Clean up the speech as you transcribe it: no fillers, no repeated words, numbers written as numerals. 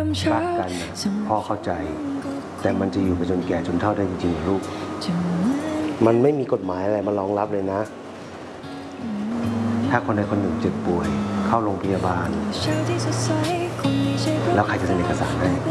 รักกันนะพ่อเข้าใจแต่มันจะอยู่ไปจนแก่จนเฒ่าได้จริงๆลูกมันไม่มีกฎหมายอะไรมารองรับเลยนะถ้าคนใดคนหนึ่งเจ็บป่วยเข้าโรงพยาบาลแล้วใครจะเซ็นเอกสารให้